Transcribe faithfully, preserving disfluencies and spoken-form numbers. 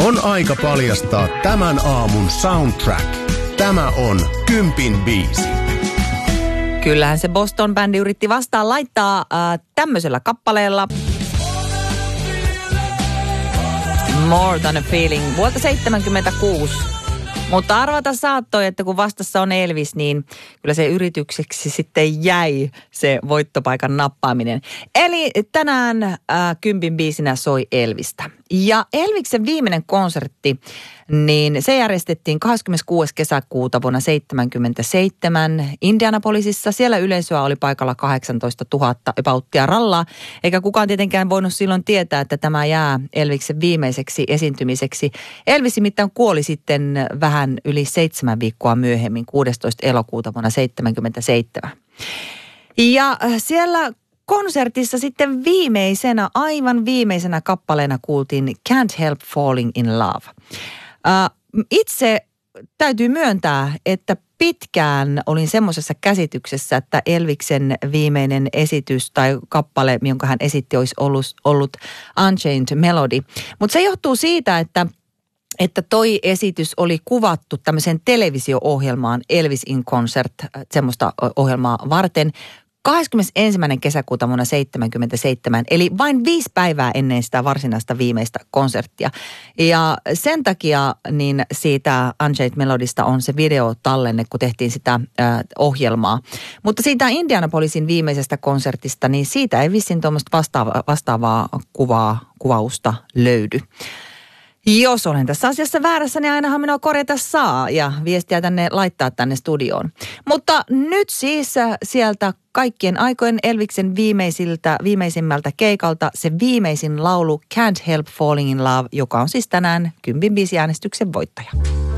On aika paljastaa tämän aamun soundtrack. Tämä on Kympin biisi. Kyllähän se Boston-bändi yritti vastaan laittaa äh, tämmöisellä kappaleella More Than a Feeling vuotta seitsemänkymmentäkuusi. Mutta arvata saattoi, että kun vastassa on Elvis, niin kyllä se yritykseksi sitten jäi se voittopaikan nappaaminen. Eli tänään äh, Kympin biisinä soi Elvistä. Ja Elviksen viimeinen konsertti, niin se järjestettiin kahdeskymmeneskuudes kesäkuuta vuonna seitsemänkymmentäseitsemän Indianapolisissa. Siellä yleisöä oli paikalla kahdeksantoistatuhatta epauttia rallaa, eikä kukaan tietenkään voinut silloin tietää, että tämä jää Elviksen viimeiseksi esiintymiseksi. Elvis nimittäin kuoli sitten vähän yli seitsemän viikkoa myöhemmin, kuudestoista elokuuta vuonna seitsemänkymmentäseitsemän. Ja siellä konsertissa sitten viimeisenä, aivan viimeisenä kappaleena kuultiin Can't Help Falling in Love. Uh, itse täytyy myöntää, että pitkään olin semmoisessa käsityksessä, että Elviksen viimeinen esitys tai kappale, jonka hän esitti, olisi ollut, ollut Unchained Melody. Mutta se johtuu siitä, että että toi esitys oli kuvattu tämmöiseen televisio-ohjelmaan Elvis in Concert, semmoista ohjelmaa varten, kahdeskymmenesensimmäinen kesäkuuta vuonna seitsemänkymmentäseitsemän, eli vain viisi päivää ennen sitä varsinaista viimeistä konserttia. Ja sen takia niin siitä Unchained Melodista on se videotallenne, kun tehtiin sitä äh, ohjelmaa. Mutta siitä Indianapolisin viimeisestä konsertista, niin siitä ei vissiin tuommoista vastaavaa, vastaavaa kuvaa, kuvausta löydy. Jos olen tässä asiassa väärässä, niin ainahan minua korjata saa ja viestiä tänne laittaa tänne studioon. Mutta nyt siis sieltä kaikkien aikojen Elviksen viimeisiltä, viimeisimmältä keikalta se viimeisin laulu Can't Help Falling in Love, joka on siis tänään Kympin biisiäänestyksen voittaja.